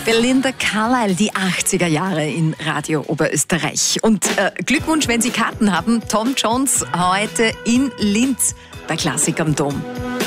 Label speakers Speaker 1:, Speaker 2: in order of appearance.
Speaker 1: Belinda Carlisle, die 80er Jahre in Radio Oberösterreich. Und Glückwunsch, wenn Sie Karten haben. Tom Jones heute in Linz bei Klassik am Dom.